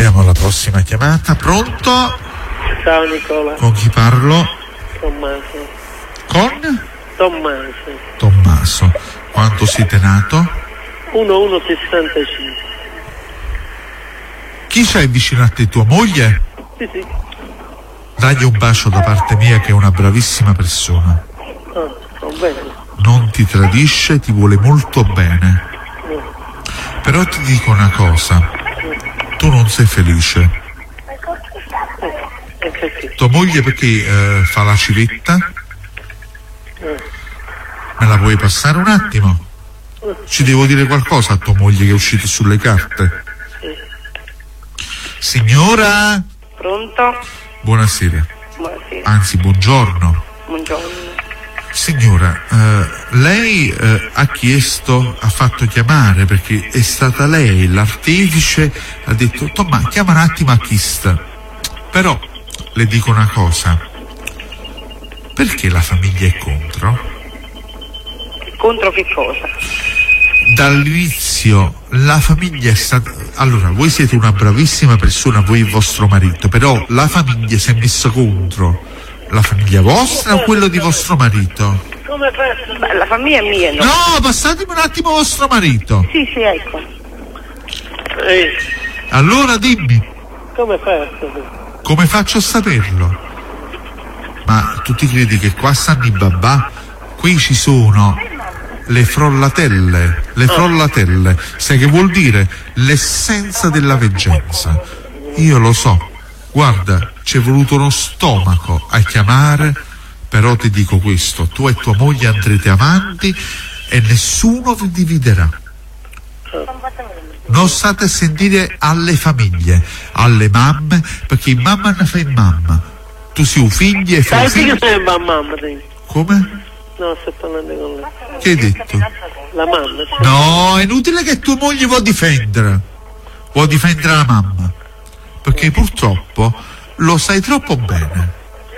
Vediamo la prossima chiamata. Pronto? Ciao Nicola. Con chi parlo? Tommaso. Con? Tommaso. Tommaso. Quanto siete nato? 1165. Chi c'è vicino a te? Tua moglie? Sì. Dagli un bacio da parte mia, che è una bravissima persona. Va bene. Non ti tradisce, ti vuole molto bene. Però ti dico una cosa. Tu non sei felice. Tua moglie perché fa la civetta? Me la puoi passare un attimo? Ci devo dire qualcosa a tua moglie che è uscita sulle carte. Signora? Pronto? Buonasera. Buonasera. Anzi, buongiorno. Buongiorno. Signora, lei ha fatto chiamare perché è stata lei l'artefice, ha detto Tomma, chiama un attimo a Chista. Però le dico una cosa, perché la famiglia è contro? Contro che cosa? Dall'inizio la famiglia è stata... Allora, voi siete una bravissima persona, voi e vostro marito, però la famiglia si è messa contro. La famiglia vostra o quello di vostro marito? Come fai? Beh, la famiglia è mia, no? No, passatemi un attimo vostro marito. Sì, ecco. Allora dimmi, Come fai? come faccio a saperlo? Ma tu ti credi che qua stanno i babà? Qui ci sono le frollатelle. Le frollатelle, sai che vuol dire? L'essenza della veggenza. Io lo so. Guarda, ci è voluto uno stomaco a chiamare, però ti dico questo, tu e tua moglie andrete avanti e nessuno vi dividerà. Non state a sentire alle famiglie, alle mamme, perché mamma ne fa in mamma. Tu sei un figlio e fai Sai figlio. che sei mamma? Come? No, sto parlando con lei. Che hai detto? La mamma. Sì. No, è inutile che tua moglie vuoi difendere la mamma, perché purtroppo lo sai troppo bene.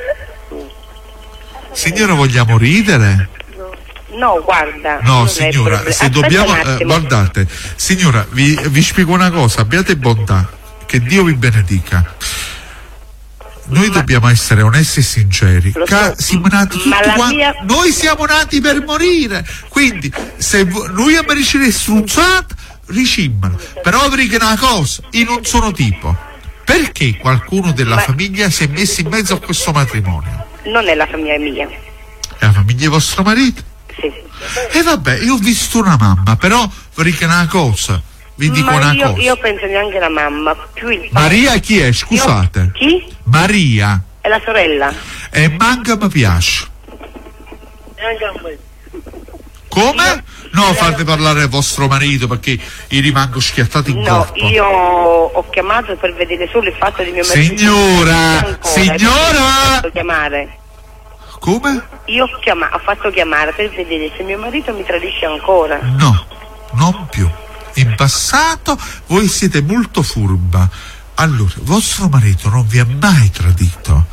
Signora, vogliamo ridere? No, guarda. No, signora, se dobbiamo... guardate, signora, vi spiego una cosa, abbiate bontà, che Dio vi benedica. Noi dobbiamo essere onesti e sinceri. Siamo nati tutti quanti. Noi siamo nati per morire. Quindi, se lui ha merito strunzato, ricimmalo. Però vi dico una cosa, io non sono tipo. Perché qualcuno della famiglia si è messo in mezzo a questo matrimonio? Non è la famiglia mia. È la famiglia di vostro marito? Sì. E vabbè, io ho visto una mamma, però vi dico una cosa. Vi dico una cosa. Io penso neanche la mamma. Più il Maria chi è? Scusate. Chi? Maria. È la sorella. E manca mi piace. Come? No, fate parlare vostro marito perché io rimango schiattato in corpo. No, io ho chiamato per vedere solo il fatto di mio marito. Signora! Ho chiamare. Come? Io ho fatto chiamare per vedere se mio marito mi tradisce ancora. No, non più. In passato voi siete molto furba. Allora, vostro marito non vi ha mai tradito.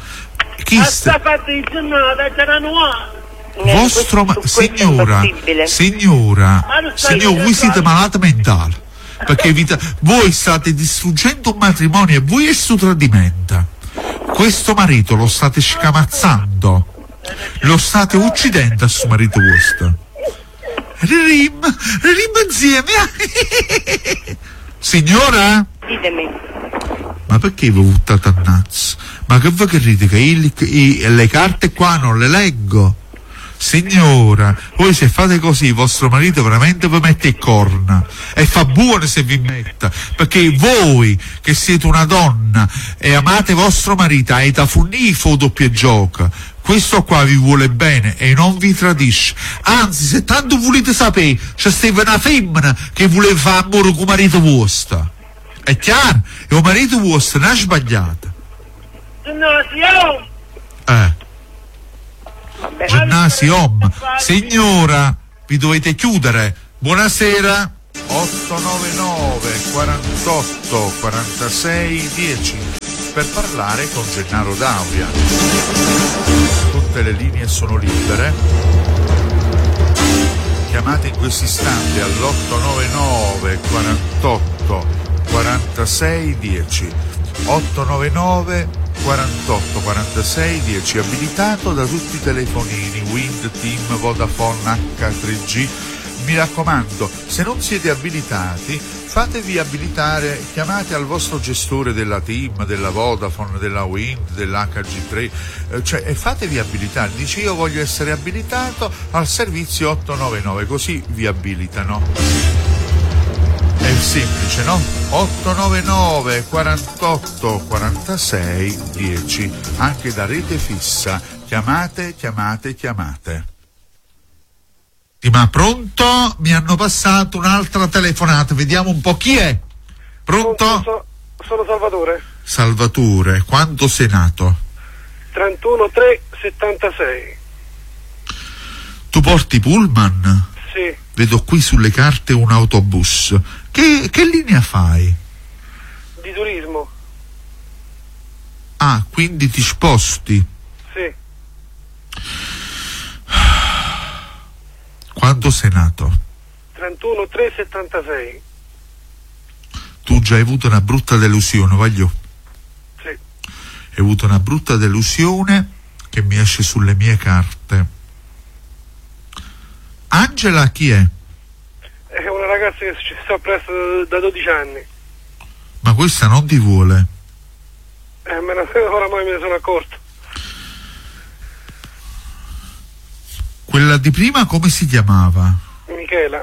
Signora, voi siete malati mentali, perché voi state distruggendo un matrimonio e voi è su tradimento. Questo marito lo state scamazzando, lo state uccidendo a suo marito vostro. Ririm insieme. Signora? Ditemi. Ma perché vi buttate a nazzo? Ma che voi che ride che le carte qua non le leggo? Signora, voi se fate così vostro marito veramente vi mette il corna e fa buono se vi metta, perché voi che siete una donna e amate vostro marito avete funnifo doppio gioco. Questo qua vi vuole bene e non vi tradisce. Anzi, se tanto volete sapere, c'è stata una femmina che voleva fare amore con il marito vostro. È chiaro? E il marito vostro non ha sbagliato. Ginnasio. Signora, vi dovete chiudere. Buonasera. 899 48 46 10 per parlare con Gennaro D'Auria. Tutte le linee sono libere. Chiamate in questo istante all'899 48 46 46 10. 899 48 46 10, abilitato da tutti i telefonini Wind, TIM, Vodafone, H3G. Mi raccomando, se non siete abilitati, fatevi abilitare, chiamate al vostro gestore della TIM, della Vodafone, della Wind, dell'HG3, e fatevi abilitare. Dice: io voglio essere abilitato al servizio 899, così vi abilitano. È semplice, no? 899 48 46 10, anche da rete fissa. Chiamate. Ma pronto? Mi hanno passato un'altra telefonata, vediamo un po' chi è. Pronto? Sono Salvatore. Salvatore, quando sei nato? 31/3/76. Tu porti pullman? Sì. Vedo qui sulle carte un autobus. Che linea fai? Di turismo. Ah, quindi ti sposti? Sì. Quando sei nato? 31/3/76. Tu già hai avuto una brutta delusione, voglio. Sì. Hai avuto una brutta delusione che mi esce sulle mie carte. Angela chi è? È una ragazza che ci sta presso da 12 anni. Ma questa non ti vuole? Oramai me ne sono accorto. Quella di prima come si chiamava? Michela.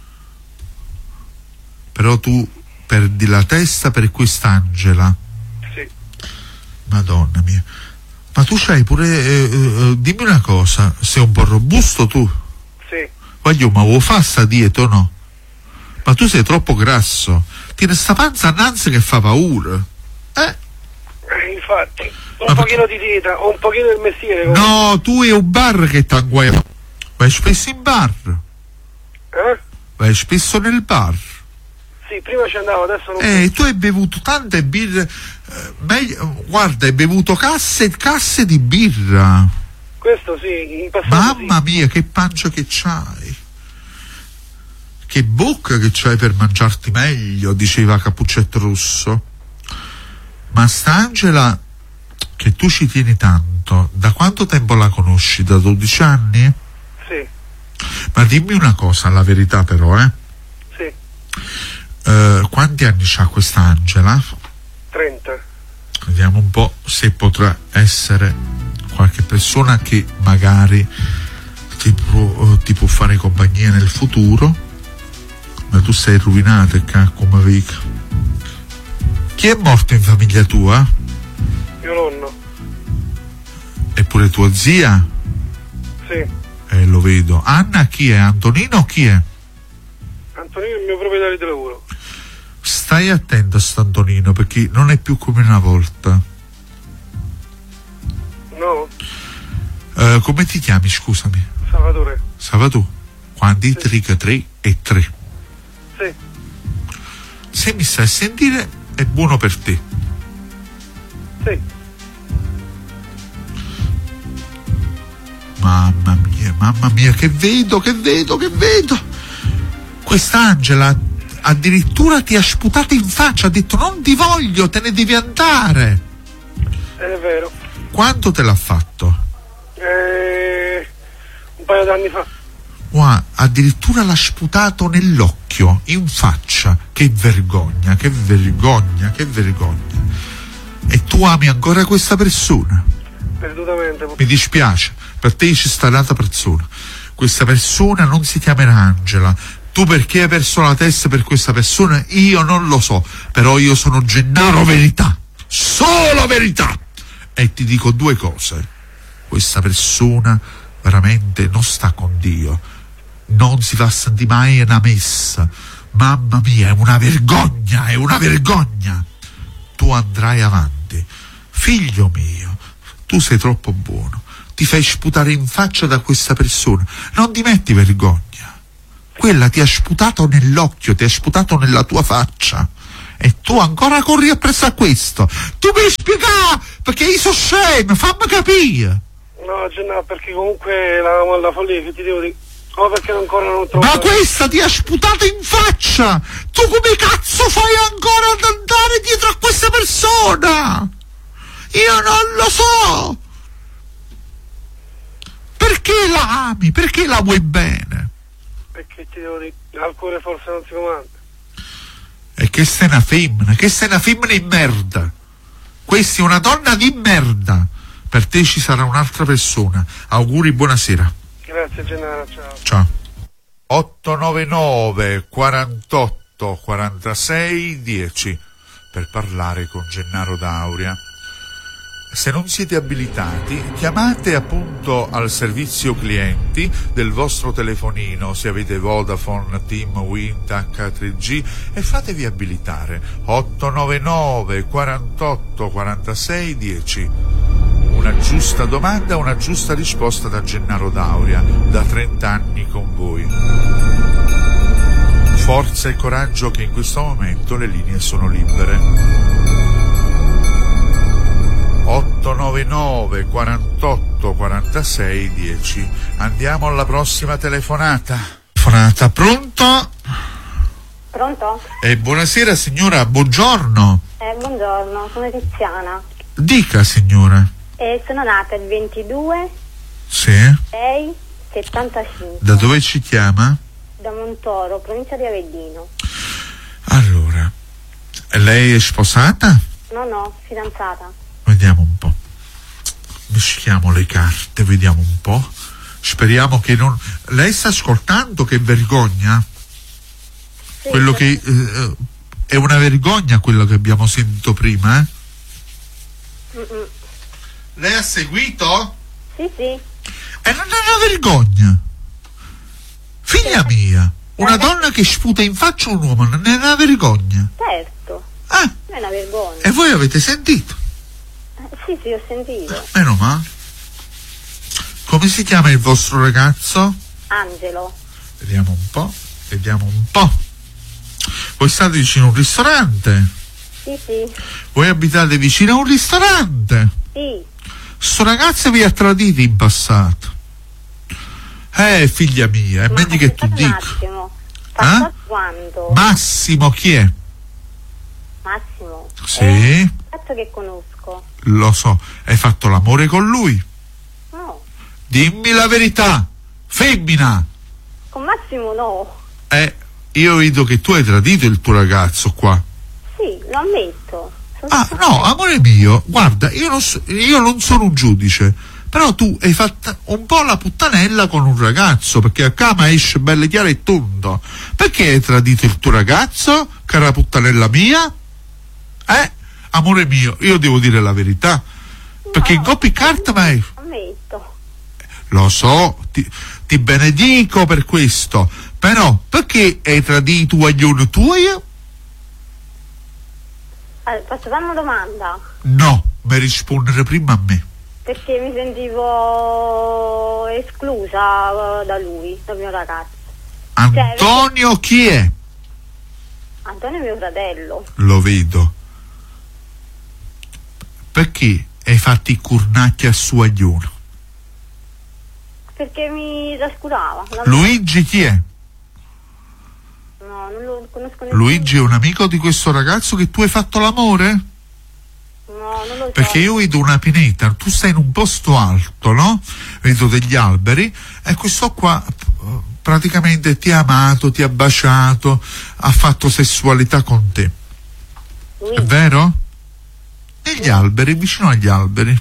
Però tu perdi la testa per quest'Angela. Sì. Madonna mia. Ma tu c'hai pure... dimmi una cosa, sei un po' robusto tu? Sì. Voglio, ma vuoi fare sta dieta o no? Ma tu sei troppo grasso. Tieni sta panza annanzi che fa paura. Infatti. Un pochino di dieta, o un pochino del mestiere. No, tu è un bar che t'anguaia. Vai spesso in bar? Vai spesso nel bar? Sì, prima ci andavo, adesso non. Tu hai bevuto tante birre. Guarda, hai bevuto casse e casse di birra. Questo sì, in passato. Mamma mia, che pancia che c'hai. Che bocca che c'hai per mangiarti meglio, diceva Cappuccetto Rosso. Ma st'Angela, che tu ci tieni tanto, da quanto tempo la conosci? Da 12 anni? Sì. Ma dimmi una cosa, la verità però, Sì. Quanti anni c'ha questa Angela? 30. Vediamo un po' se potrà essere qualche persona che magari ti può fare compagnia nel futuro. Ma tu sei rovinato, come Vic. Chi è morto in famiglia tua? Mio nonno. Eppure tua zia? Sì. Lo vedo. Anna chi è? Antonino chi è? Antonino è il mio proprietario di lavoro. Stai attento a st'Antonino, perché non è più come una volta. No? Come ti chiami, scusami? Salvatore. Salvatore. Quanti? Sì. 3 e 3. Sì. Se mi stai a sentire è buono per te. Sì. Mamma mia, che vedo. Quest'Angela addirittura ti ha sputato in faccia, ha detto: non ti voglio, te ne devi andare. È vero. Quanto te l'ha fatto? Un paio d'anni fa. Addirittura l'ha sputato nell'occhio, in faccia. Che vergogna. E tu ami ancora questa persona? Perdutamente. Mi dispiace, per te ci sta un'altra persona. Questa persona non si chiamerà Angela. Tu perché hai perso la testa per questa persona? Io non lo so, però io sono Gennaro Verità, solo verità. E ti dico due cose: questa persona veramente non sta con Dio, non si fa sentire mai una messa. Mamma mia, è una vergogna. Tu andrai avanti, figlio mio, tu sei troppo buono, ti fai sputare in faccia da questa persona, non ti metti vergogna. Quella ti ha sputato nell'occhio, ti ha sputato nella tua faccia, e tu ancora corri appresso a questo. Tu mi spieghi, perché io sono scemo, fammi capire. No, Gennaro, perché comunque la follia che ti devo dire. No, perché ancora non trovo. Ma questa ti ha sputato in faccia! Tu come cazzo fai ancora ad andare non lo so! Perché la ami? Perché la vuoi bene? Perché ti devo dire, al cuore forse non si comanda. E che sei una femmina, che sei una femmina di merda. Questa è una donna di merda. Per te ci sarà un'altra persona. Auguri, buonasera. Grazie Gennaro, ciao. Ciao. 899 48 46 10 per parlare con Gennaro D'Auria. Se non siete abilitati, chiamate appunto al servizio clienti del vostro telefonino, se avete Vodafone, TIM, Wind, H3G, e fatevi abilitare. 899 48 46 10. Una giusta domanda, una giusta risposta da Gennaro D'Auria, da 30 anni con voi. Forza e coraggio, che in questo momento le linee sono libere. 899 48 46 10. Andiamo alla prossima telefonata. Telefonata, pronto? Pronto? Buonasera signora, buongiorno. Buongiorno, sono Tiziana. Dica signora. Sono nata il 22 Sì. 6 75. Da dove ci chiama? Da Montoro, provincia di Avellino. Allora, lei è sposata? No, fidanzata. Vediamo un po'. Mischiamo le carte, vediamo un po'. Speriamo che non... Lei sta ascoltando? Che vergogna? Sì, Quello che... è una vergogna quello che abbiamo sentito prima, eh? Lei ha seguito? Sì. E non è una vergogna. Figlia mia, una donna che sputa in faccia un uomo non è una vergogna. Certo, Ah, non è una vergogna. e voi avete sentito? Sì, ho sentito. Meno male. Come si chiama il vostro ragazzo? Angelo. Vediamo un po'. Voi state vicino a un ristorante? Sì. Voi abitate vicino a un ristorante? Sì. Sto ragazzo vi ha tradito in passato. Figlia mia, è meglio che tu dica. Massimo. Passato quando? Massimo chi è? Massimo. Sì. Un ragazzo che conosco. Lo so, hai fatto l'amore con lui? No. Dimmi la verità, femmina. Con Massimo no. Io vedo che tu hai tradito il tuo ragazzo qua. Sì, lo ammetto. No, amore mio, guarda, io non sono un giudice, però tu hai fatto un po' la puttanella con un ragazzo, perché a cama esce belle chiare e tondo. Perché hai tradito il tuo ragazzo, cara puttanella mia? Amore mio, io devo dire la verità, perché in coppia carta mai... Ammetto. Lo so, ti benedico per questo, però perché hai tradito i guaglioni tuoi? Posso fare una domanda? No, mi rispondere prima a me. Perché mi sentivo esclusa da lui, dal mio ragazzo. Antonio chi è? Antonio è mio fratello. Lo vedo. Perché hai fatto i curnacchi a suo aglione? Perché mi trascurava. Luigi chi è? No, non lo conosco nessuno. Luigi è un amico di questo ragazzo che tu hai fatto l'amore? No, non lo so. Perché io vedo una pineta, tu stai in un posto alto, no? Vedo degli alberi e questo qua praticamente ti ha amato, ti ha baciato, ha fatto sessualità con te. Luigi. È vero? Negli alberi, vicino agli alberi.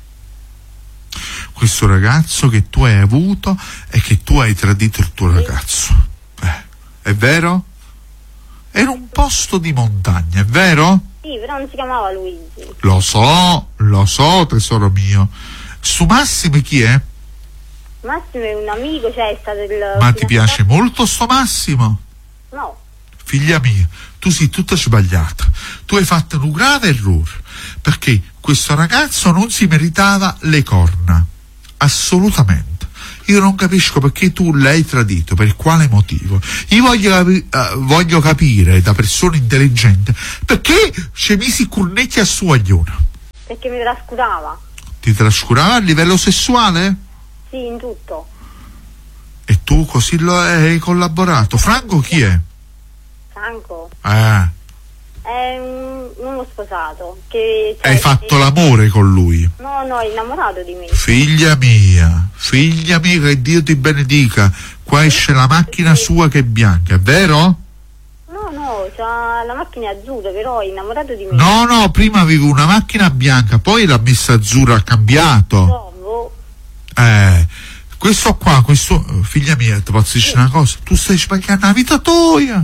Questo ragazzo che tu hai avuto e che tu hai tradito il tuo ragazzo. È vero? Era un posto di montagna, è vero? Sì, però non si chiamava Luigi. Lo so, tesoro mio. Su Massimo chi è? Massimo è un amico, cioè è stato il... Ma ti piace molto sto Massimo? No. Figlia mia, tu sei tutta sbagliata. Tu hai fatto un grave errore, perché questo ragazzo non si meritava le corna. Assolutamente. Io non capisco perché tu l'hai tradito, per quale motivo. Io voglio capire da persona intelligente perché ci misi cornecchi a suo aglione. Perché mi trascurava. Ti trascurava a livello sessuale? Sì, in tutto. E tu così lo hai collaborato. Franco chi è? Franco? È uno sposato. Che, cioè, Hai fatto l'amore con lui? No, è innamorato di me. Figlia mia, che Dio ti benedica. Qua esce la macchina sua che è bianca, è vero? No, c'ha la macchina azzurra, però è innamorato di me. No, prima avevo una macchina bianca, poi l'ha messa azzurra, ha cambiato. Questo qua, figlia mia, ti posso dire una cosa? Tu stai sbagliando la vita tua.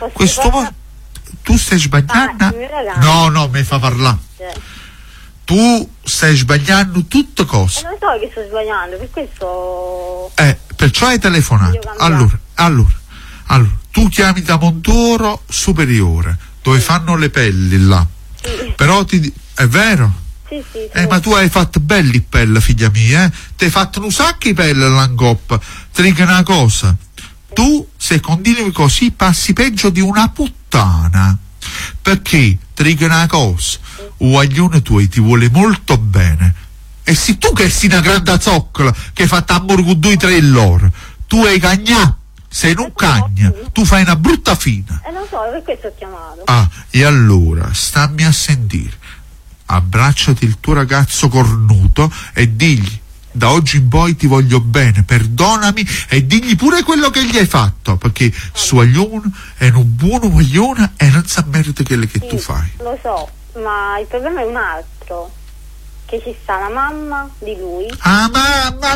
Tu stai sbagliando? No, mi fa parlare. Tu stai sbagliando tutte cose. Non so che sto sbagliando, per questo. Perciò hai telefonato. Allora, tu chiami da Montoro Superiore, dove fanno le pelli là. Sì. Però è vero? Sì. Ma tu hai fatto belli pelle, figlia mia, Ti hai fatto un sacco di pelle all'angoppa. Ti dico una cosa. Tu, se continui così, passi peggio di una puttana. Perché, ti dico una cosa, un guaglione tuo ti vuole molto bene. E se tu che sei una grande zoccola, che hai fatto hamburger 2-3 l'ora, tu hai cagnato. Se non cagna, tu fai una brutta fine. Non so, per questo ho chiamato. E allora, stammi a sentire. Abbracciati il tuo ragazzo cornuto e digli: da oggi in poi ti voglio bene, perdonami, e digli pure quello che gli hai fatto, perché suo guaglione è un buono guaglione e non sa merita quello che tu fai. Lo so, ma il problema è un altro. Che ci sta la mamma di lui. Mamma!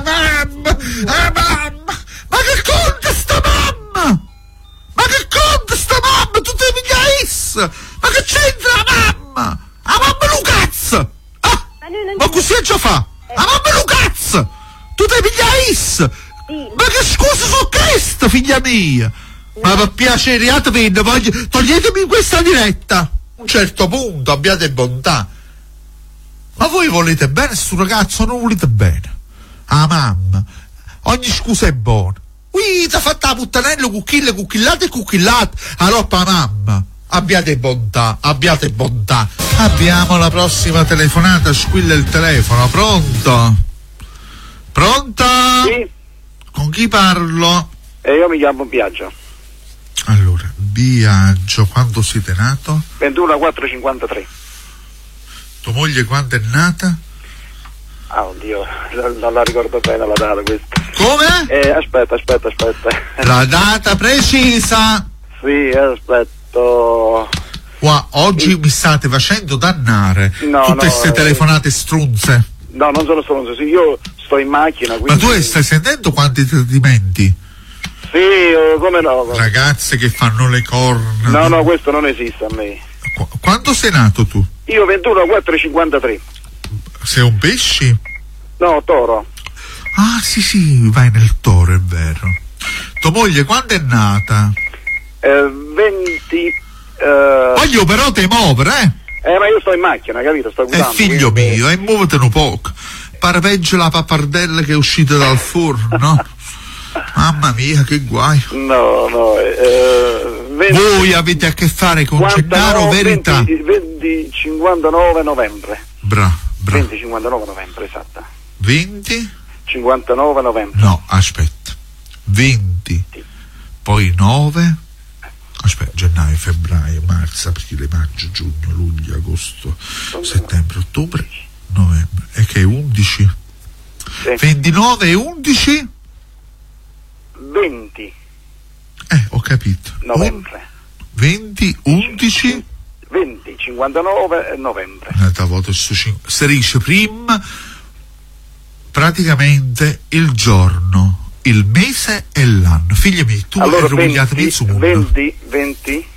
Ma che conta sta mamma? Tu te mi ma che c'entra la mamma? La mamma lo cazzo! Ma così già fa? La mamma lo cazzo! Tu te mi Sì. Ma che scusa su questo, figlia mia? Ma per piacere, toglietemi questa diretta. A un certo punto abbiate bontà. Ma voi volete bene sto ragazzo o non volete bene? Mamma, ogni scusa è buona. Ti ha fatto la puttanello cucchillate. Allora mamma, abbiate bontà. Abbiamo la prossima telefonata, squilla il telefono. Pronto? Sì. Con chi parlo? Io mi chiamo Biagio. Allora, Biagio, quando siete nato? 21/4/53. Tua moglie quando è nata? Oddio, non la ricordo bene la data questa. Come? Aspetta. La data precisa. Sì, aspetto. Qua, oggi mi state facendo dannare tutte queste telefonate strunze. No, non sono stronzo, sì, io sto in macchina, quindi. Ma tu stai sentendo quanti tradimenti? Sì, come no? Ragazze che fanno le corna. No, questo non esiste a me. Quando sei nato tu? Io 21/4/53. Sei un pesci? No, toro. Sì, vai nel toro, è vero. Tua moglie quando è nata? 20. Voglio però te muovere, Ma io sto in macchina, capito? Sto guidando. Figlio mio, e muovete un poco. Pare peggio la pappardella che è uscita dal forno. Mamma mia, che guai. No. 20, voi avete a che fare con Gennaro Verità. 20/59 novembre. Bravo. 20/59 novembre, esatto. 20/59 novembre. No, aspetta. 20. Sì. Poi 9. Aspetta, gennaio, febbraio, marzo, aprile, maggio, giugno, luglio, agosto, settembre, ottobre, novembre. E che è 11? Sì. 29 e 11? 20. Ho capito. Novembre. 20, 11? 20, 59 novembre. Si dice prima praticamente il giorno, il mese e l'anno. Figli miei, tu allora, hai rovinato il suo mondo. 20.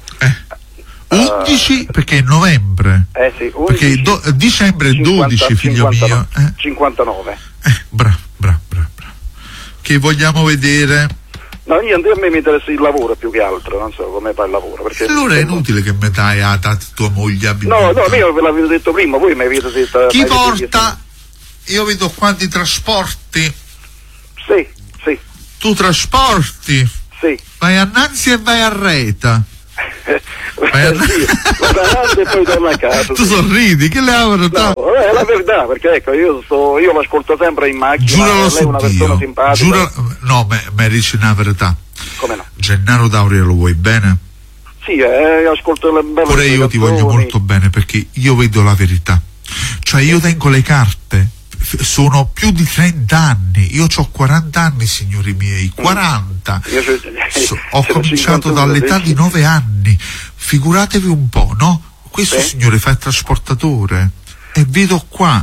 11 perché è novembre. Sì, 11, perché dicembre è 12, figlio 59, mio. 59. Bravo. Che vogliamo vedere? No, niente, a me mi interessa il lavoro più che altro, non so come fa il lavoro. Perché allora è inutile che mi dai a tua moglie. No, io ve l'avevo detto prima, voi mi avete detto. Chi porta? Io vedo quanti trasporti. Sì. Tu trasporti? Sì. Vai a Nanzi e vai a Reta. Vado avanti e poi torno a casa. Tu sorridi, che le ha verità? No, è la verità, perché ecco, io l'ascolto sempre in macchina. Giuralo lei è una persona simpatica. No, mi dici una verità. Come no? Gennaro D'Auria lo vuoi bene? Sì, ascolto le belle Pure io ti voglio canzoni. molto bene, perché io vedo la verità. Cioè io tengo le carte, sono più di 30 anni, io ho 40 anni, signori miei, 40. Ho cominciato dall'età di 9 anni, figuratevi un po', no? Questo signore fa il trasportatore e vedo qua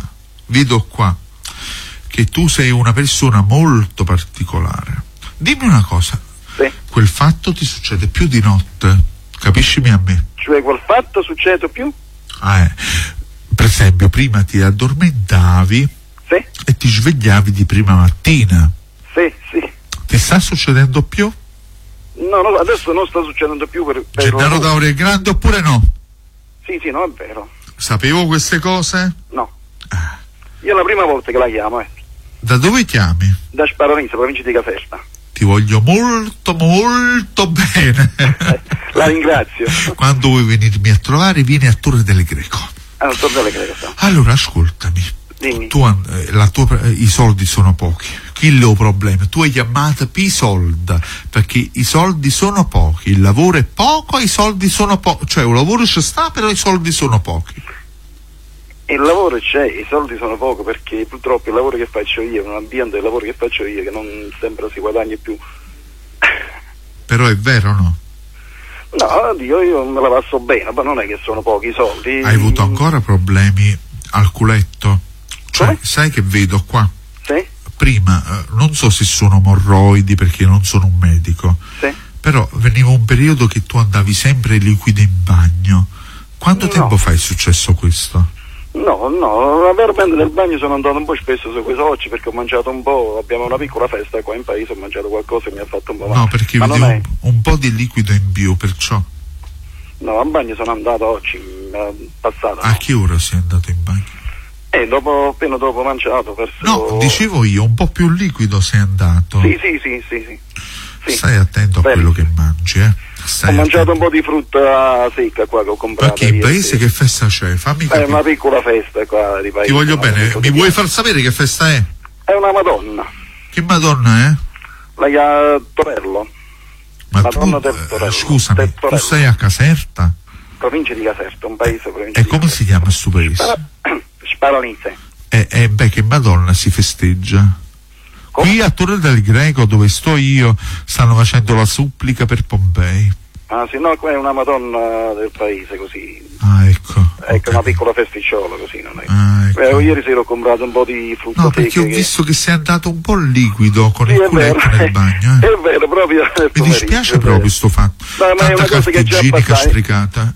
che tu sei una persona molto particolare. Dimmi una cosa, quel fatto ti succede più di notte, capiscimi a me? Cioè quel fatto succede più? Per esempio prima ti addormentavi e ti svegliavi di prima mattina. Sì. Ti sta succedendo più? No, adesso non sta succedendo più per Gennaro D'Auria è grande oppure no? Sì, no, è vero. Sapevo queste cose? No. Io è la prima volta che la chiamo, Da dove chiami? Da Sparanese, provincia di Caserta. Ti voglio molto molto bene. La ringrazio. Quando vuoi venirmi a trovare, vieni a Torre del Greco. Torre del Greco. Allora ascoltami. Dimmi. I soldi sono pochi. Chi è il problema? Tu hai chiamato per i soldi, perché i soldi sono pochi, il lavoro è poco, i soldi sono pochi, cioè un lavoro ci sta, però i soldi sono pochi. Il lavoro c'è, i soldi sono poco, perché purtroppo il lavoro che faccio io è un ambiente del lavoro che faccio io che non sempre si guadagna più. Però è vero, no? No, io me la passo bene, ma non è che sono pochi i soldi. Hai avuto ancora problemi al culetto? Cioè, sai che vedo qua? Sì. Prima, non so se sono morroidi perché non sono un medico, però veniva un periodo che tu andavi sempre liquido in bagno. Quanto tempo fa è successo questo? No, veramente nel bagno sono andato un po' spesso su quei occhi perché ho mangiato un po', abbiamo una piccola festa qua in paese, ho mangiato qualcosa e mi ha fatto un po' male. No, perché vedevo un po' di liquido in più, perciò. No, al bagno sono andato oggi, passato. A che ora sei andato in bagno? Appena dopo mangiato, verso... No, dicevo io, un po' più liquido sei andato. Sì. Stai attento a quello che mangi, Ho mangiato un po' di frutta secca qua che ho comprato. Perché in paese che festa c'è? Fammi capire. È una piccola festa qua di paese. Ti voglio bene, mi vuoi far sapere che festa è? È una Madonna. Che Madonna è? La Torello. Ma Madonna tu, del Torello. scusami, tu sei a Caserta? Provincia di Caserta, un paese provincia E di come si chiama sto paese? Sparanese. Che Madonna si festeggia? Qui a Torre del Greco, dove sto io, stanno facendo la supplica per Pompei. Ah sì, no, qua è una Madonna del paese, così. Ah, ecco. Ecco, una piccola festicciola, così, non è? Ecco. Ieri sera ho comprato un po' di frutta secca. No, perché ho visto che sei andato un po' liquido con il culetto nel bagno. È vero, proprio. Mi dispiace proprio sto fatto. No, ma è una cosa che già igienica sprecata.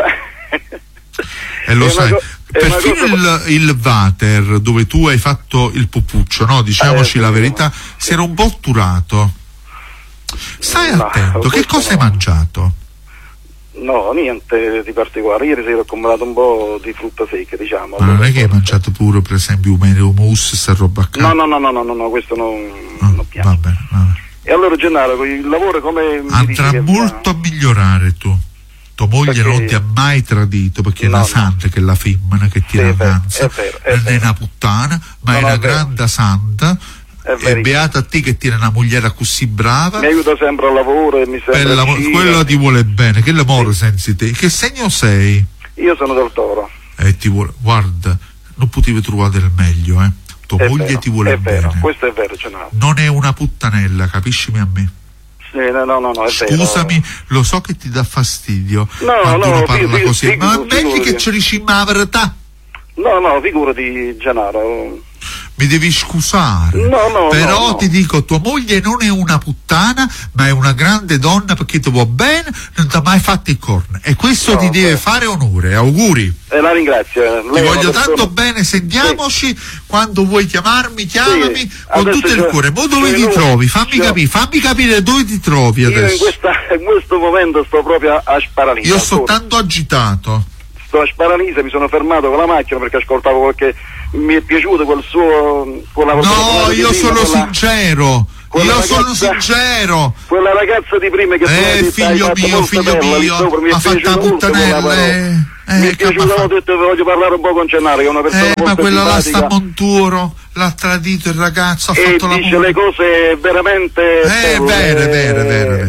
E lo sai. Perfino il water dove tu hai fatto il pupuccio, no? Diciamoci la verità, si era un po' otturato. Stai attento, che cosa hai mangiato? No, niente di particolare. Ieri sera ho comprato un po' di frutta secca, diciamo. Ma non è che hai mangiato pure, per esempio, un mousse, sta roba qua? No, questo non piace. Va bene. E allora Gennaro, il lavoro come... Andrà molto a migliorare tu. Tua moglie non ti ha mai tradito, perché è una santa che è la femmina che ti ragazza, non è una puttana, ma è una grande santa, e beata a te che tiene una moglie così brava. Mi aiuta sempre al lavoro e mi sembra quello ti vuole bene, che l'amore senza te. Che segno sei? Io sono del Toro. Ti vuole, guarda, non potevi trovare del meglio, tua moglie ti vuole bene. Questo è vero, Gennaro. Non è una puttanella, capiscimi a me. No, è scusami, vero. Lo so che ti dà fastidio quando uno parla così, ma è meglio che ci diciamo la verità. No, figurati, Gennaro. Mi devi scusare, però ti dico, tua moglie non è una puttana, ma è una grande donna perché ti vuole bene, non ti ha mai fatto il corno, e questo ti deve fare onore. Auguri. La ringrazio. Ti voglio tanto bene, sentiamoci, quando vuoi chiamami, chiamami con tutto il cuore. Ma dove ti trovi? Fammi capire dove ti trovi adesso. Io in questo momento sto proprio a Sparanese. Io sto tanto agitato. Sto a Sparanese, mi sono fermato con la macchina perché ascoltavo qualche... Mi è piaciuto quel suo... No, io sono sincero. Sincero. Quella ragazza di prima che figlio mio, ha fatto la puttanella. Mi è piaciuto, ho detto voglio parlare un po' con Gennaro, che è una persona molto ma quella là simpatica. sta Monturo, l'ha tradito il ragazzo, ha fatto la dice le cose veramente vere.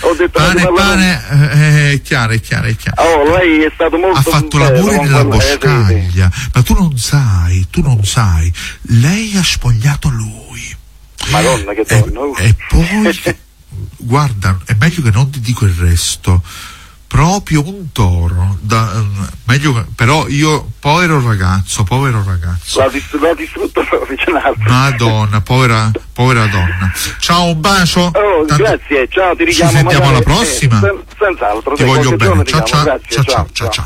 Ho detto Pane, è chiaro. Oh, lei è stato molto ha fatto sincero, l'amore con nella quella- boscaglia, ma tu non sai, lei ha spogliato lui. Madonna, che donna. E poi, guarda, è meglio che non ti dico il resto. Proprio un toro, però io, povero ragazzo. L'ha distrutto proprio, c'è un altro. Madonna, povera donna. Ciao, un bacio. Oh, grazie, ciao, ti richiamo. Ci sentiamo magari, alla prossima. Senz'altro. Ti se voglio qualche bene. giorno ti chiamo. Grazie, Ciao.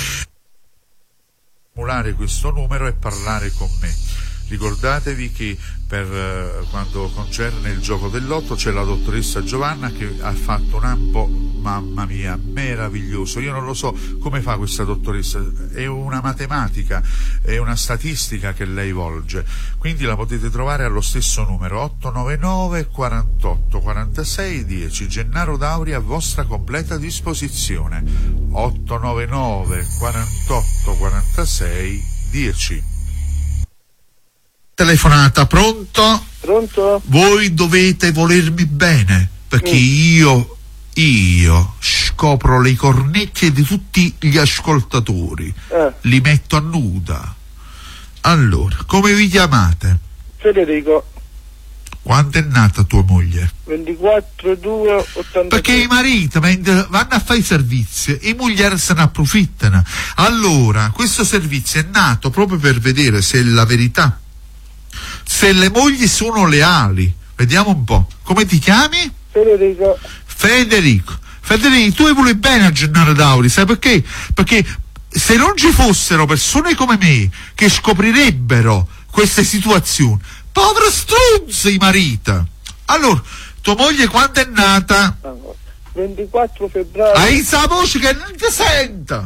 Formulare questo numero e parlare con me. Ricordatevi che per quando concerne il gioco del lotto c'è la dottoressa Giovanna che ha fatto un ambo, mamma mia, meraviglioso. Io non lo so come fa questa dottoressa, è una matematica, è una statistica che lei volge, quindi la potete trovare allo stesso numero 899 48 46 10. Gennaro Dauri a vostra completa disposizione. 899 48 46 10. Telefonata, pronto? Pronto? Voi dovete volermi bene, perché io scopro le cornecchie di tutti gli ascoltatori, li metto a nuda. Allora, come vi chiamate? Federico. Quando è nata tua moglie? 24/2/83. Perché i mariti mentre vanno a fare i servizi, i mogli se ne approfittano. Allora, questo servizio è nato proprio per vedere se è la verità, se le mogli sono leali. Vediamo un po'. Come ti chiami? Federico, tu vuoi bene a Gennaro Dauri, sai perché? Perché se non ci fossero persone come me che scoprirebbero queste situazioni, povero struzzo i mariti. Allora, tua moglie quando è nata? 24 febbraio. Hai sa voce che non ti senta.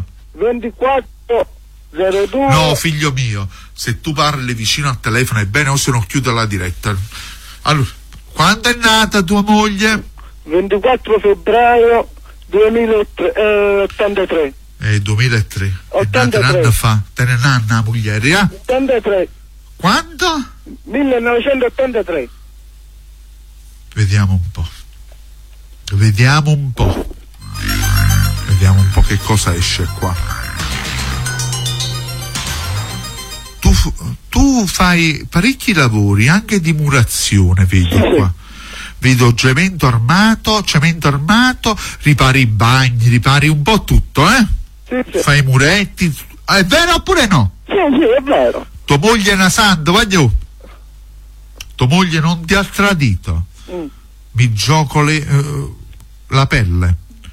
24/02. No, figlio mio, se tu parli vicino al telefono è bene, o se no chiudo la diretta. Allora, quando è nata tua moglie? 24 febbraio 2083. 2003. 83. È nata un anno fa. Te ne ha una moglie, 83. Quando? 1983. Vediamo un po' che cosa esce qua. Tu fai parecchi lavori, anche di murazione, vedo qua. Vedo cemento armato, ripari i bagni, ripari un po' tutto, eh? Sì. Fai i muretti. È vero oppure no? Sì, è vero. Tua moglie è una santa, voglio. Tua moglie non ti ha tradito. Mi gioco la pelle.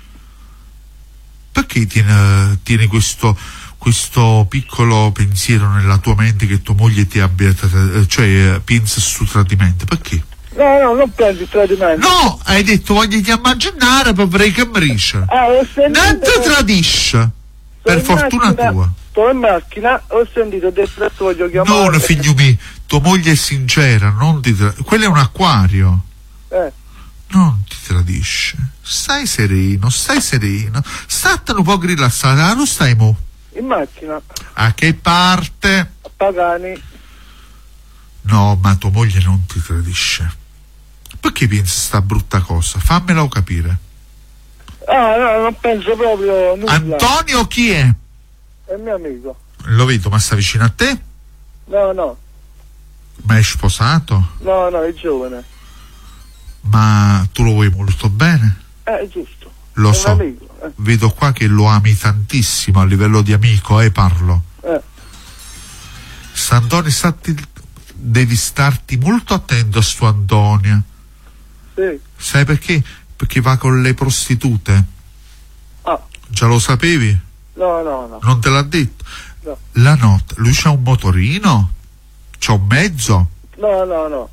Perché tieni questo piccolo pensiero nella tua mente che tua moglie ti abbia pensa su tradimento? Perché? No, non pensi il tradimento. No, hai detto voglio immaginare per vorrei che mrisce. Non ti tradisce. Per fortuna tua. Sto in macchina, ho sentito adesso voglio chiamare. No, figlio mio, tua moglie è sincera, non ti quello è un acquario. Non ti tradisce. Stai sereno. Statene un po' rilassata, non stai mo? In macchina. A che parte? A Pagani. No, ma tua moglie non ti tradisce. Perché pensi sta brutta cosa? Fammelo capire. No, non penso proprio nulla. Antonio chi è? È il mio amico. Lo vedo, ma sta vicino a te? No. Ma è sposato? No, è giovane. Ma tu lo vuoi molto bene? È giusto. Lo è so. Un amico. Vedo qua che lo ami tantissimo a livello di amico, parlo. Sant'Antonio, devi starti molto attento a sto Antonio. Sì. Sai perché? Perché va con le prostitute. Già lo sapevi? No. Non te l'ha detto? No. La notte, lui c'ha un motorino? C'ha un mezzo? No.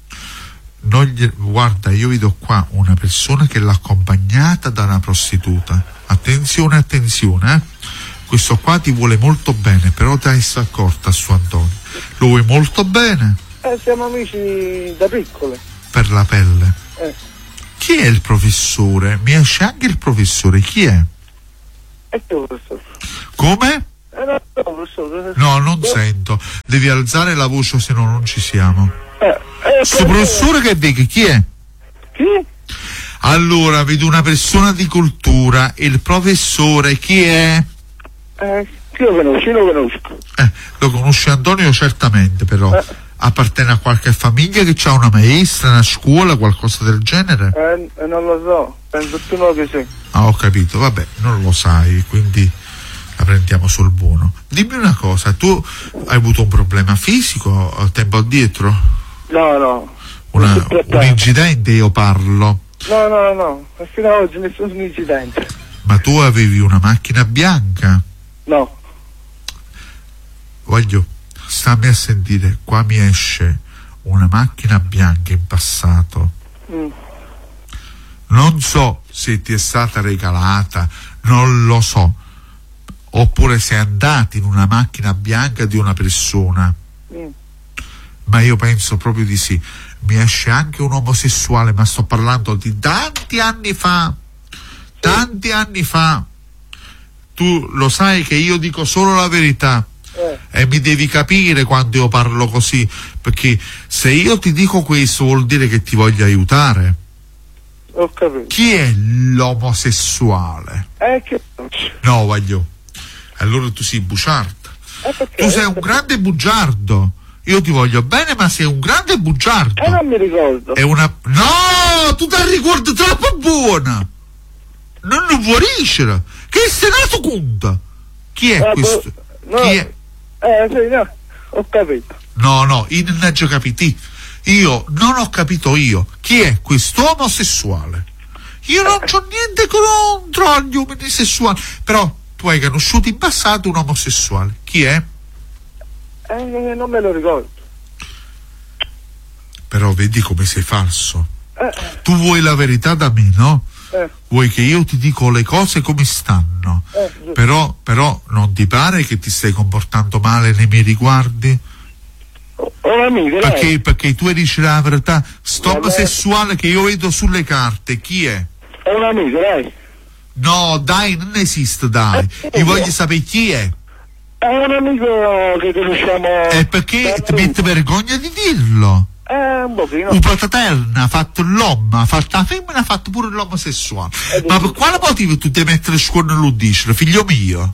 Guarda, io vedo qua una persona che l'ha accompagnata da una prostituta. Attenzione, questo qua ti vuole molto bene, però ti hai accorta su Antonio. Lo vuoi molto bene? Siamo amici da piccole. Per la pelle. Chi è il professore? Mi esce anche il professore, chi è? È tu, professore. Come? No, professore. No, non sento. Devi alzare la voce, se no non ci siamo. Sto professore che vedi, chi è? Chi? Allora, vedo una persona di cultura, il professore, chi è? Io lo conosco. Lo conosce Antonio certamente, però appartiene a qualche famiglia che ha una maestra, una scuola, qualcosa del genere? Non lo so, penso tu no che sì. Ah, ho capito, vabbè, non lo sai, quindi la prendiamo sul buono. Dimmi una cosa, tu hai avuto un problema fisico tempo addietro? No. Un incidente, io parlo. No, fino ad oggi nessun incidente. Ma tu avevi una macchina bianca? No. Voglio, stammi a sentire, qua mi esce una macchina bianca in passato. Non so se ti è stata regalata, non lo so, oppure sei andato in una macchina bianca di una persona, ma io penso proprio di sì. Mi esce anche un omosessuale, ma sto parlando di tanti anni fa. Tu lo sai che io dico solo la verità e mi devi capire quando io parlo così, perché se io ti dico questo vuol dire che ti voglio aiutare. Ho capito. Chi è l'omosessuale? No, voglio. Allora tu sei bugiardo. Tu sei un grande bugiardo. Io ti voglio bene, ma sei un grande bugiardo. Non mi ricordo. No, tu ti ricordi troppo buona. Non vuoi riuscire. Che sei nato conta? Chi è questo? No. Chi è? Sì, no. Ho capito. No, io non ho capito. Io non ho capito io. Chi è questo omosessuale? Io non c'ho niente contro gli uomini sessuali. Però tu hai conosciuto in passato un omosessuale. Chi è? Non me lo ricordo. Però vedi come sei falso. Tu vuoi la verità da me, no? Vuoi che io ti dico le cose come stanno. Però non ti pare che ti stai comportando male nei miei riguardi? Perché tu dici la verità. Sto omosessuale che io vedo sulle carte, chi è? È un amico, dai. No, dai, non esiste, dai. Io voglio sapere chi è. È un amico che conosciamo. E perché ti metti vergogna di dirlo? Un pochino. Un fratello ha fatto l'uomo, ha fatto la femmina, ha fatto pure l'omosessuale. Ma per quale motivo tu devi mettere il scuola e lo dici, figlio mio?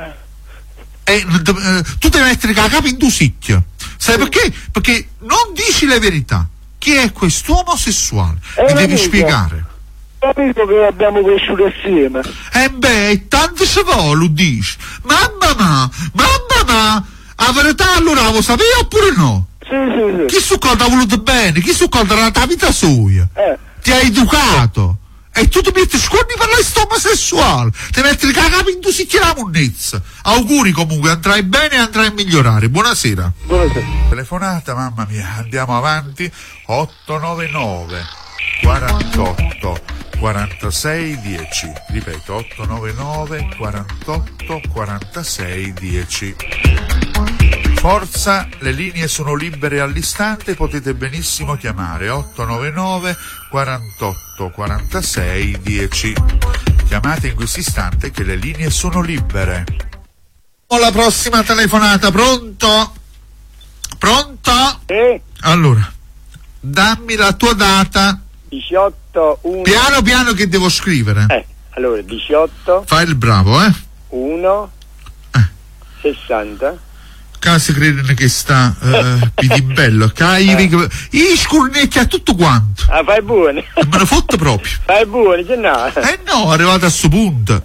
Tu devi mettere la capa in due sicchie. Sai perché? Perché non dici la verità. Chi è questo omosessuale? Mi devi spiegare. Amico che abbiamo cresciuto assieme. Tanto se vuole, lo dici. Mamma mia, la verità allora lo sapevi oppure no? Sì. Chi su cosa ha voluto bene? Chi su cosa la tua vita sua? Ti ha educato. E tu ti metti scordi per la omosessuale. Ti metti il cagato in due sicchi la monnezza. Auguri comunque, andrai bene e andrai a migliorare. Buonasera. Telefonata, mamma mia, andiamo avanti. 899 48 46 10. Ripeto, 899 48 46 10. Forza, le linee sono libere all'istante, potete benissimo chiamare 899 48 46 10. Chiamate in questo istante che le linee sono libere. La prossima telefonata, pronto? Allora, dammi la tua data. 18 1. Piano che devo scrivere. Allora 18. Fai il bravo, 1 60. Si credono che sta pidimbello, i scurnetti a tutto quanto. Fai buono. Me ne fotto proprio. Fai buono, che no? No, arrivato a sto punto.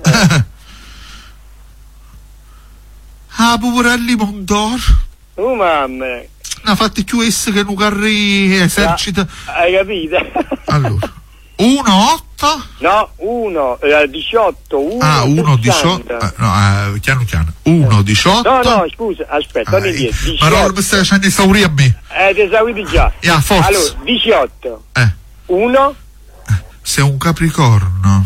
Poverelli Mondor. Mamma. Ha fatto più esso che un carri esercita. Hai capito? Allora, 1-8? No, 18, 1 18. Piano. 1 18. No, scusa, aspetta, non indietro. Ma non mi stai facendo esaurire a me. Ti esauriti già. Forza. Allora, 18. 1. Sei un Capricorno.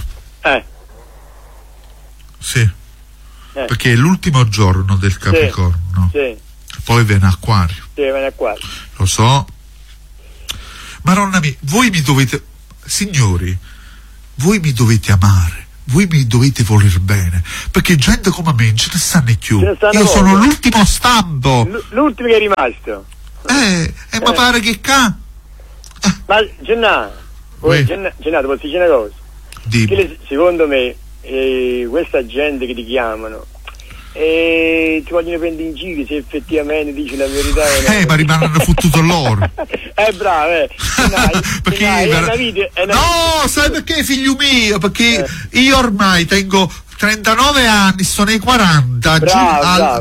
Sì. Perché è l'ultimo giorno del Capricorno. Sì. Poi viene Acquario. Sì, viene Acquario. Lo so. Maronna mia, voi mi dovete, signori, voi mi dovete amare, voi mi dovete voler bene, perché gente come me ce ne stanno più. Io sono l'ultimo stampo. L'ultimo che è rimasto. Ma pare che Ma Gennà. Gennato, posso dire una cosa? Che secondo me questa gente che ti chiamano ti vogliono prendere in giro se effettivamente dici la verità. Ma rimangono fottuto loro. Bravo, No, sai perché, figlio mio? Perché io ormai tengo 39 anni, sto nei 40. Bravo.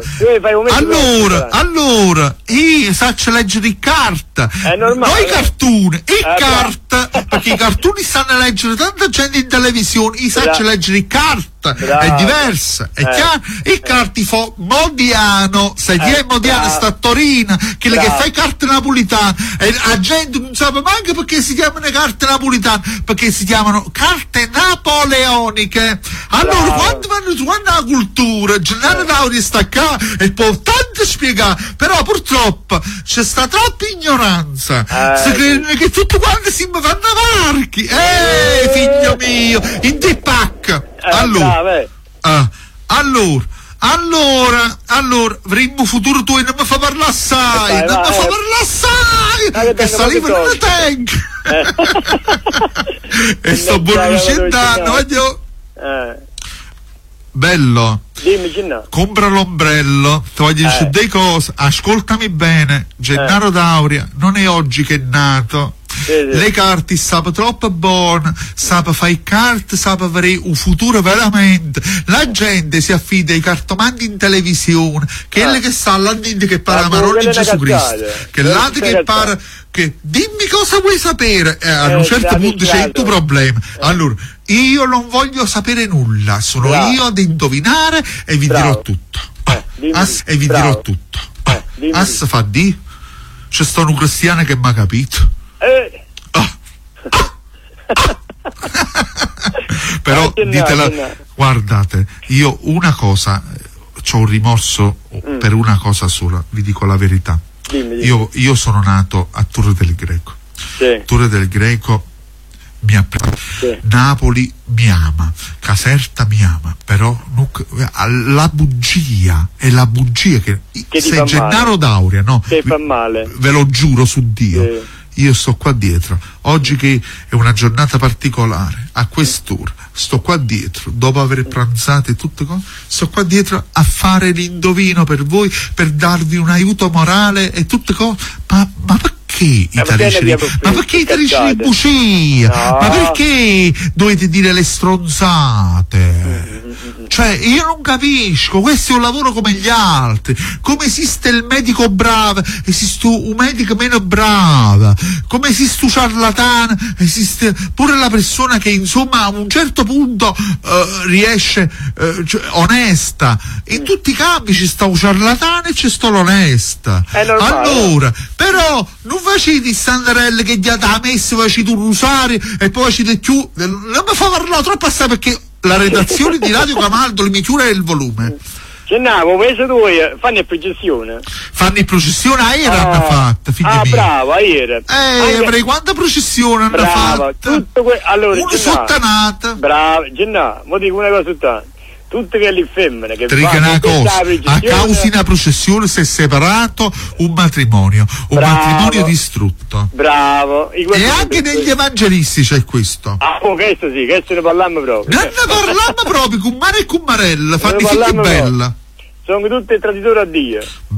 Allora, io saccio leggere in carta. È normale. Non i cartoni, carta. Perché i cartoni stanno a leggere tanta gente in televisione, io saccio leggere in carta. È diversa, è chiaro? Il cartifo Modiano, sai chi è Modiano? Sta a Torino, quello che fa i carte napolitane, e la gente non sa manco perché si chiamano carte napolitane, perché si chiamano carte napoleoniche. Allora quando vanno su la cultura, Gennaro D'Auria sta qua e può tanto spiegare, però purtroppo c'è sta troppa ignoranza, si credono che tutti quanti si fanno varchi, figlio mio, in te pacca. Allora, avremmo futuro tu e non mi fa parlare assai, che saliva non la tengo. E sto buono lucentando, voglio. Bello, compra l'ombrello, ti voglio dire delle cose, ascoltami bene, Gennaro D'Auria non è oggi che è nato. Le carte sapano troppo buone, sapano fare carte, sapano avere un futuro veramente. La gente si affida ai cartomanti in televisione, quelli che sa l'andinte che parla Maroni Gesù Cristo, che l'altro che parla, che dimmi cosa vuoi sapere, a un certo punto c'è il tuo problema. Allora, io non voglio sapere nulla, sono io ad indovinare e vi dirò tutto. E vi dirò tutto. Fa di, c'è sto un cristiano che mi ha capito. Però ditela, guardate, io una cosa, c'ho un rimorso per una cosa sola, vi dico la verità. Dimmi. Io sono nato a Torre del Greco. Torre del Greco mi ha preso. Napoli mi ama, Caserta mi ama, però la bugia è la bugia che se Gennaro D'Auria, no? Che fa male. Ve lo giuro su Dio. Io sto qua dietro, oggi che è una giornata particolare, a quest'ora, sto qua dietro, dopo aver pranzato e tutte cose, sto qua dietro a fare l'indovino per voi, per darvi un aiuto morale e tutte cose, ma perché italiani? Ma perché italiani bugia? No. Ma perché dovete dire le stronzate? Cioè, io non capisco, questo è un lavoro come gli altri. Come esiste il medico bravo, esiste un medico meno bravo. Come esiste un ciarlatano, esiste pure la persona che insomma a un certo punto riesce onesta. In tutti i campi ci sta un ciarlatano e ci sta l'onesta. Allora, però non facete i sandarelli che gli ha messo, facete un rosario e poi facete più. Non mi fa parlare troppo assai perché la redazione di Radio Camaldo mi chiude il volume. Gennaro, questo due fanno in processione. Fanno in processione, ayer hanno fatto, figli miei. Bravo, ayer. Avrei quanta processione hanno fatto? Allora, una sottanata. Bravo, Gennaro, mo dico una cosa soltanto. Tutte quelle femmine che fanno una cosa, a causa di una processione si è separato un matrimonio distrutto. Bravo. E anche negli evangelisti c'è questo. Questo sì, questo ne parliamo proprio. Non ne parliamo proprio, con mare e con marella, fanno i figli bella. Sono tutti traditori a Dio.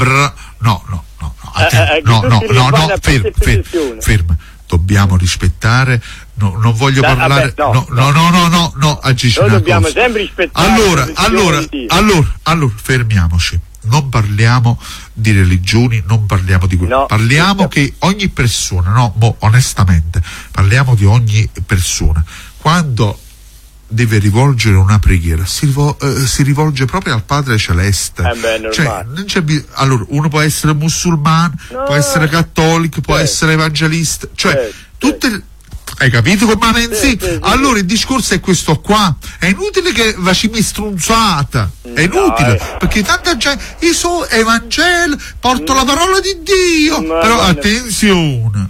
Ferma. Dobbiamo rispettare, non voglio parlare. No, agisci. Noi dobbiamo sempre rispettare. Allora, fermiamoci. Non parliamo di religioni, non parliamo di quello. Parliamo che ogni persona, onestamente, parliamo di ogni persona. Quando deve rivolgere una preghiera, si rivolge proprio al Padre Celeste. Non c'è allora, uno può essere musulmano, può essere cattolico, può essere evangelista, tutte. Hai capito come pensi? Allora il discorso è questo qua. È inutile che facciamo strunzata. È inutile. Perché tanta gente, io so Evangelo, porto la parola di Dio. Però attenzione.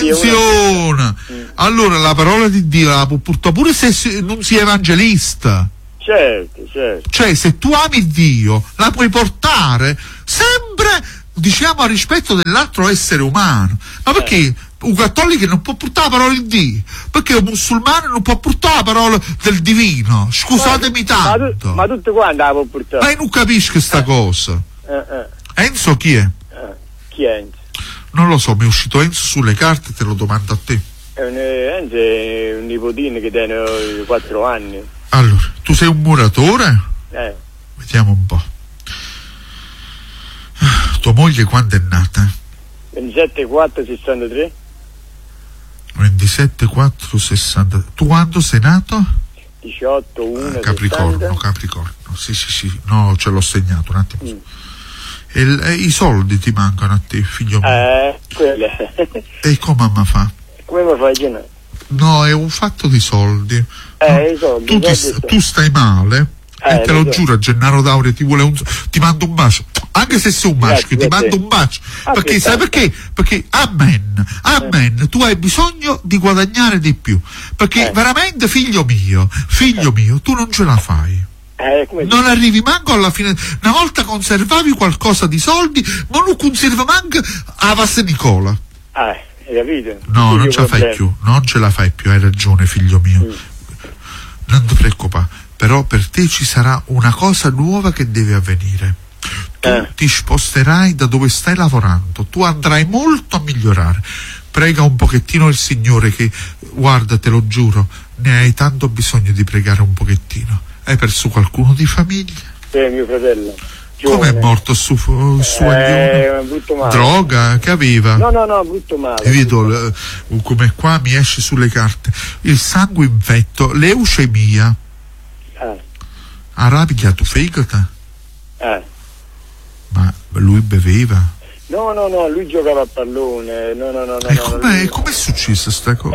Allora la parola di Dio la può portare pure se non si è evangelista. Certo. Cioè, se tu ami Dio, la puoi portare sempre, diciamo, a rispetto dell'altro essere umano. Ma perché un cattolico non può portare la parola di Dio, perché un musulmano non può portare la parola del divino, scusatemi tanto. Ma tutto quanto la può portare? Ma io non capisco sta cosa. Enzo chi è? Chi è Enzo? Non lo so, mi è uscito Enzo sulle carte, te lo domando a te. Enzo è un nipotino che tiene 4 anni. Allora, tu sei un muratore? Vediamo un po'. Tua moglie quando è nata? 27/4/63. 27/4/63. Tu quando sei nato? 18/1/60. Capricorno. Sì. No, ce l'ho segnato un attimo. E i soldi ti mancano a te, figlio mio. Quelle. E come mamma fa? Come mi fai Gennaro? No, è un fatto di soldi. I soldi. Tu stai male. E te lo giuro, Gennaro D'Auria ti mando un bacio, anche se sei un maschio, ti mando un bacio, perché sai perché? Perché amen, tu hai bisogno di guadagnare di più, perché veramente figlio mio, tu non ce la fai. Non arrivi manco alla fine. Una volta conservavi qualcosa di soldi, ma non conserva manco a Vassa Nicola. Hai capito? No, non ce la fai più, hai ragione figlio mio. Non ti preoccupare. Però per te ci sarà una cosa nuova che deve avvenire. Tu ti sposterai da dove stai lavorando, tu andrai molto a migliorare. Prega un pochettino il Signore che, guarda, te lo giuro, ne hai tanto bisogno di pregare un pochettino. Hai perso qualcuno di famiglia? Mio fratello. Come è morto su brutto male. Droga? Che aveva? No, brutto male. Vedo come qua mi esce sulle carte. Il sangue infetto, leucemia. Ha rapigliato fegato? Ma lui beveva? No, lui giocava a pallone. No. E com'è successa sta cosa?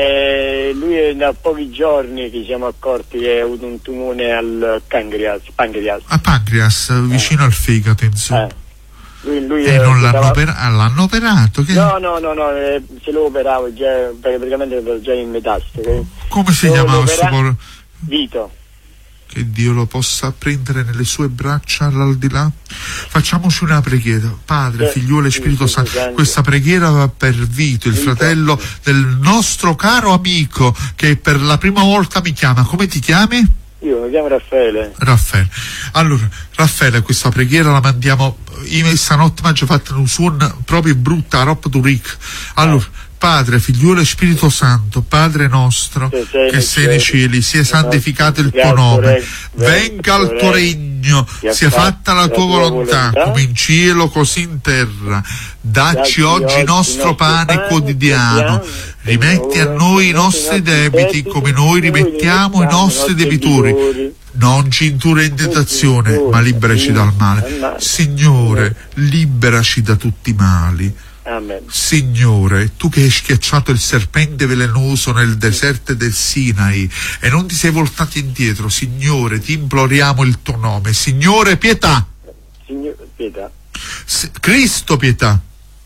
Lui da pochi giorni che ci siamo accorti che ha avuto un tumore al pancreas. A pancreas, vicino al fegato, insomma. Lui non l'hanno operato? Che? No, se lo operavo già, perché praticamente ero già in metastasi. Come si chiamava questo? Vito. Che Dio lo possa prendere nelle sue braccia all'aldilà. Facciamoci una preghiera. Padre, Figliuolo e Spirito Santo. Questa preghiera va per Vito, il fratello del nostro caro amico che per la prima volta mi chiama. Come ti chiami? Io mi chiamo Raffaele. Allora, Raffaele, questa preghiera la mandiamo. Io stanotte mi ho fatto un suono proprio brutta, roba di ricco. Allora, Padre, Figliuolo e Spirito Santo, Padre nostro, che sei nei cieli, sia santificato il tuo nome, venga il tuo regno, sia fatta la tua volontà, come in cielo così in terra. Dacci oggi il nostro pane quotidiano, rimetti a noi i nostri debiti, come noi rimettiamo i nostri debitori. Non ci indurre in tentazione, ma liberaci dal male. Signore, liberaci da tutti i mali. Amen. Signore, tu che hai schiacciato il serpente velenoso nel deserto del Sinai e non ti sei voltato indietro, Signore, ti imploriamo il tuo nome. Signore, pietà. Signore, pietà. Cristo, pietà.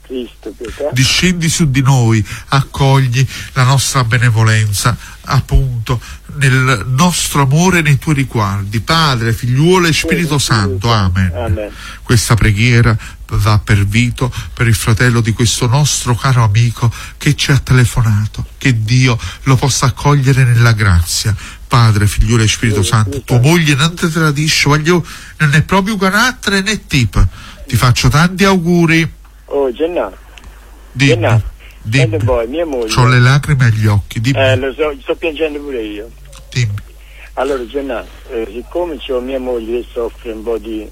Discendi su di noi, accogli la nostra benevolenza, appunto, nel nostro amore nei tuoi riguardi. Padre, Figliuolo e Spirito Santo. Amen. Questa preghiera va per Vito, per il fratello di questo nostro caro amico che ci ha telefonato. Che Dio lo possa accogliere nella grazia. Padre, Figliuolo e Spirito Santo. Tua moglie non ti tradisce, non è proprio carattere né tipo. Ti faccio tanti auguri. Oh, Gennaro. Dimmi. Mia moglie. C'ho le lacrime agli occhi, dimmi. Lo so, sto piangendo pure io. Dimmi. Allora, Gennaro, siccome c'ho mia moglie che soffre un po' di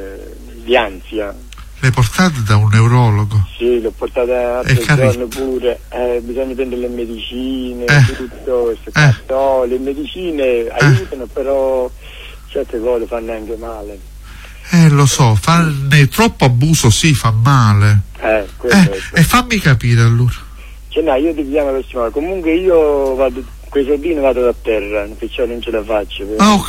ansia. L'hai portata da un neurologo? Sì, l'ho portata a giorno pure. Bisogna prendere le medicine, tutto questo. Le medicine aiutano, però certe cose fanno anche male. Lo so, farne troppo abuso fa male. E fammi capire allora. Io ti chiamo la prossima volta. Comunque io vado, quei soldini vado da terra, perciò non ce la faccio. Ho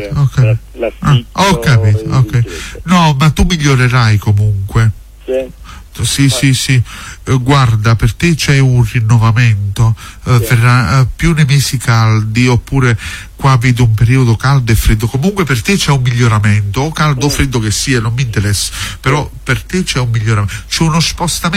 capito. No, ma tu migliorerai comunque. Sì. Guarda, per te c'è un rinnovamento, più nei mesi caldi, oppure qua vedo un periodo caldo e freddo. Comunque per te c'è un miglioramento, o caldo o freddo che sia, non mi interessa, però per te c'è un miglioramento, c'è uno spostamento